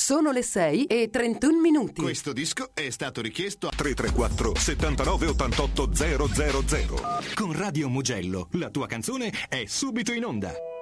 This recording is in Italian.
Sono le 6:31. Questo disco è stato richiesto a 334 79 88 000. Con Radio Mugello, la tua canzone è subito in onda.